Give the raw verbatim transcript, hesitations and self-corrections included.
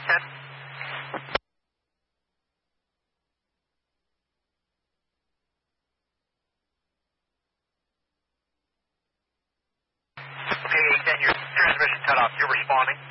ten. Okay, eight ten, your transmission cut off. You're responding.